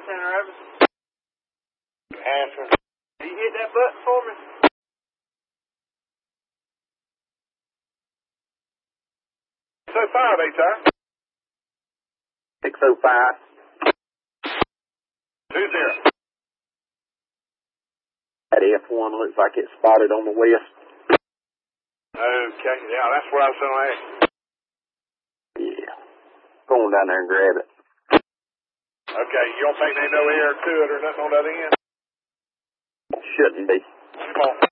center of it. Answer. You hit that button for me? 605, H.R. 605. 20. That F1 looks like it's spotted on the west. Okay, yeah, that's what I was going to ask. Yeah. Go on down there and grab it. Okay, you don't think they know air to it or nothing on the other end? Shouldn't be. Come on.